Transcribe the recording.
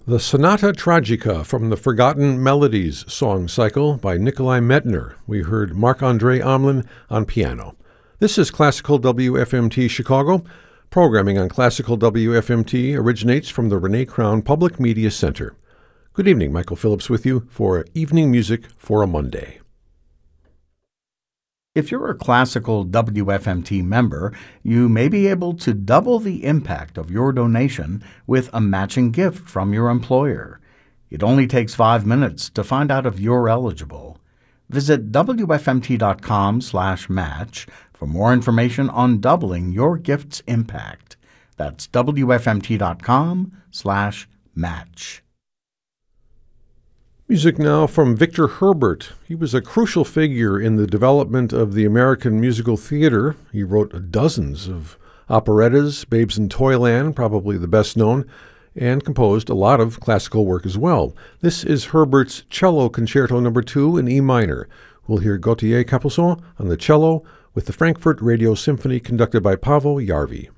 The Sonata Tragica from the Forgotten Melodies song cycle by Nikolai Medtner. We heard Marc-André Hamelin on piano. This is Classical WFMT Chicago. Programming on Classical WFMT originates from the Renee Crown Public Media Center. Good evening, Michael Phillips with you for Evening Music for a Monday. If you're a classical WFMT member, you may be able to double the impact of your donation with a matching gift from your employer. It only takes 5 minutes to find out if you're eligible. Visit WFMT.com/match for more information on doubling your gift's impact. That's WFMT.com/match. Music now from Victor Herbert. He was a crucial figure in the development of the American musical theater. He wrote dozens of operettas, Babes in Toyland, probably the best known, and composed a lot of classical work as well. This is Herbert's Cello Concerto No. 2 in E minor. We'll hear Gautier Capuçon on the cello with the Frankfurt Radio Symphony conducted by Paavo Järvi.